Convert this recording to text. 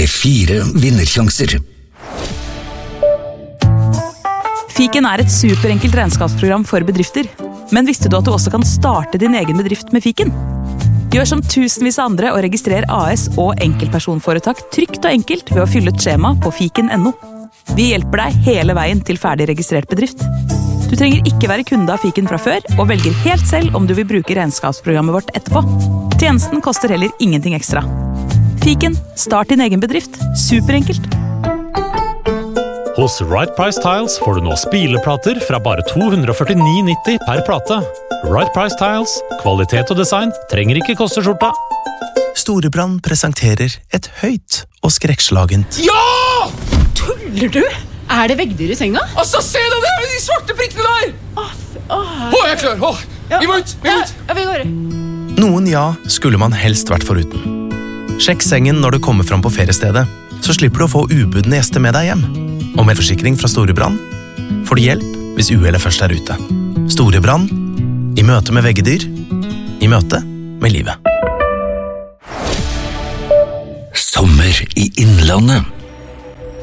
med 4 vinnersjanser. Fiken et superenkelt regnskapsprogram for bedrifter. Men visste du at du også kan starte din egen bedrift med Fiken? Gjør som tusenvis av andre og registrer AS og enkeltpersonforetak trygt og enkelt ved å fylle ut skjema på fiken.no. Vi hjelper deg hele veien til ferdig registrert bedrift. Du trenger ikke være kunde av Fiken fra før, og velger helt selv om du vil bruke regnskapsprogrammet vårt etterpå. Tjenesten koster heller ingenting ekstra. Fiken, start din egen bedrift. Superenkelt. Hos Right Price Tiles får du nå spileplater fra bare 249,90 per plate. Right Price Tiles, kvalitet og design trenger ikke koste skjorta. Storebrand presenterer et høyt og skrekkslagent. Ja! Tuller du? Det veggdyr i senga? Altså, se deg, det de svarte prikkene der! Jeg er klar, vi må ut, Ja, vi går. Noen skulle man helst vært foruten. Sjekk sengen når du kommer fram på feriestedet, så slipper du å få ubudne gjester med deg hjem. Og med forsikring fra Storebrand får du hjelp hvis uhellet først ute. Storebrand, i møte med veggedyr, i møte med livet. Sommer i Innlandet.